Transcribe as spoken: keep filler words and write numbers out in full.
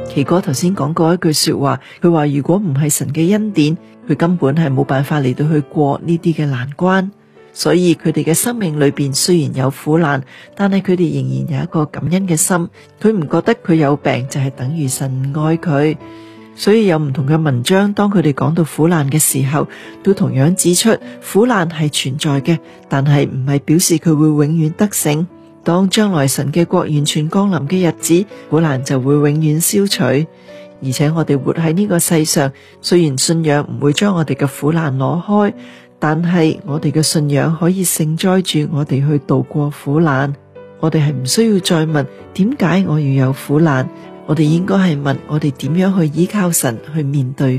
奇哥頭先講過一句說話，佢話如果唔係神嘅恩典，佢根本係冇辦法嚟到去過呢啲嘅難關。所以佢哋嘅生命裏邊雖然有苦難，但係佢哋仍然有一個感恩嘅心。佢唔覺得佢有病就係等於神唔愛佢。所以有唔同嘅文章，當佢哋講到苦難嘅時候，都同樣指出苦難係存在嘅，但係唔係表示佢會永遠得勝。當將來神嘅國完全降臨嘅日子，苦難就會永遠消除。而且我哋活喺呢個世上，雖然信仰唔會將我哋嘅苦難攞開，但係我哋嘅信仰可以承載住我哋去度過苦難。我哋係唔需要再問點解我要有苦難，我哋應該係問我哋點樣去依靠神去面對